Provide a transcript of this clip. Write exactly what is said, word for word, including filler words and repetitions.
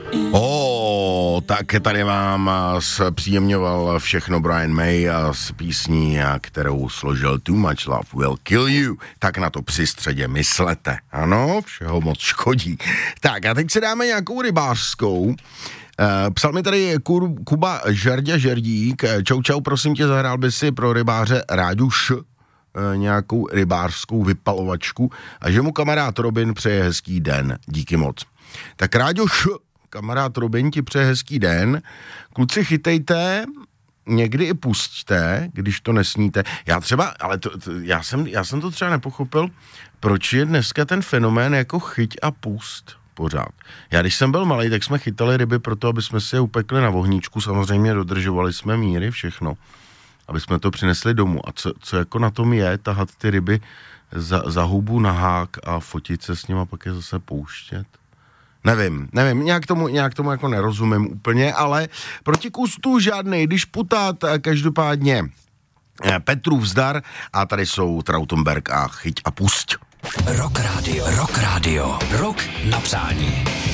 O, tak tady vám zpříjemňoval všechno Brian May a s písní, kterou složil Too Much Love Will Kill You. Tak na to při středě myslete. Ano, všeho moc škodí. Tak a teď si dáme nějakou rybářskou. Uh, psal mi tady Kur, Kuba Žerdě Žerdík. Čau, čau, prosím tě, zahrál by si pro rybáře Ráďuš uh, nějakou rybářskou vypalovačku a že mu kamarád Robin přeje hezký den. Díky moc. Tak Ráďuš, kamarád Robin ti přeje hezký den. Kluci, chytejte, někdy i pusťte, když to nesníte. Já třeba, ale to, to, já, jsem, já jsem to třeba nepochopil, proč je dneska ten fenomén jako chyť a pust pořád. Já když jsem byl malej, tak jsme chytali ryby proto, aby jsme si je upekli na vohníčku, samozřejmě dodržovali jsme míry, všechno, aby jsme to přinesli domů. A co, co jako na tom je, tahat ty ryby za, za hubu na hák a fotit se s nimi a pak je zase pouštět? Nevím, nevím, nějak tomu, nějak tomu jako nerozumím úplně, ale proti kustu žádnej, když putát, každopádně Petrův zdar a tady jsou Trautenberg a chyť a pusť. Rock Radio, Rock Radio, Rock na přání.